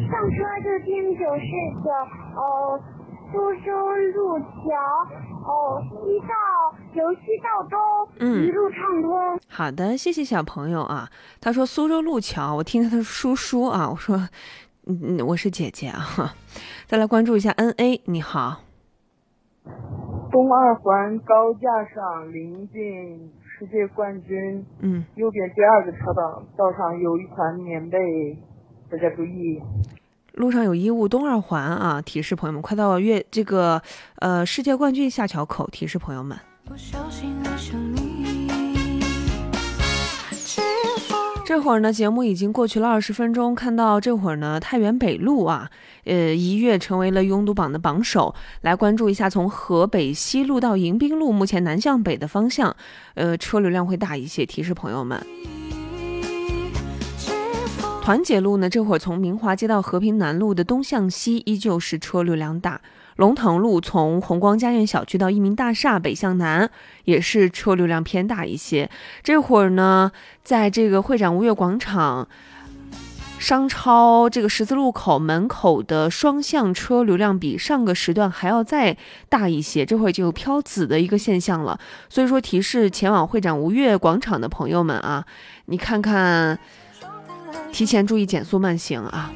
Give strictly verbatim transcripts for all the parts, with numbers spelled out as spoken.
上车就听九四九，哦，苏州路桥，哦，西到由西到东， 嗯， 一路畅通。 好的，谢谢小朋友啊。他说苏州路桥，我听他的叔叔啊，我说，嗯嗯，我是姐姐啊。再来关注一下 N A， 你好。 东二环高架上临近世界冠军， 嗯， 右边第二个车道道上有一团棉被，大家注意。 路上有衣物，东二环啊，提示朋友们快到越这个呃世界冠军下桥口，提示朋友们。这会儿呢，节目已经过去了二十分钟，看到这会儿呢，太原北路啊，呃，一跃成为了拥堵榜的榜首。来关注一下，从河北西路到迎宾路，目前南向北的方向，呃，车流量会大一些，提示朋友们。团结路呢，这会儿从明华街到和平南路的东向西，依旧是车流量大。龙腾路从红光家苑小区到一民大厦北向南，也是车流量偏大一些。这会儿呢，在这个会展吴越广场商超这个十字路口门口的双向车流量比上个时段还要再大一些，这会儿就有飘紫的一个现象了。所以说提示前往会展吴越广场的朋友们啊，你看看，提前注意减速慢行啊。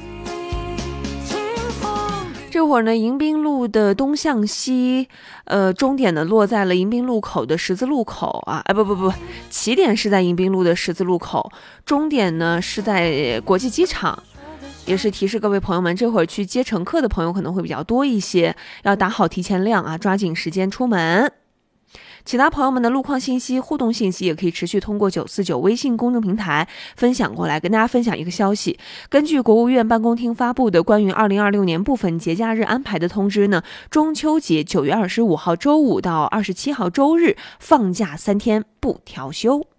这会儿呢，迎宾路的东向西，呃，终点呢落在了迎宾路口的十字路口啊，哎不不不，起点是在迎宾路的十字路口，终点呢是在国际机场。也是提示各位朋友们，这会儿去接乘客的朋友可能会比较多一些，要打好提前量啊，抓紧时间出门。其他朋友们的路况信息、互动信息也可以持续通过九四九微信公众平台分享过来，跟大家分享一个消息。根据国务院办公厅发布的关于二零二六年部分节假日安排的通知呢，中秋节九月二十五号周五到二十七号周日放假三天不调休。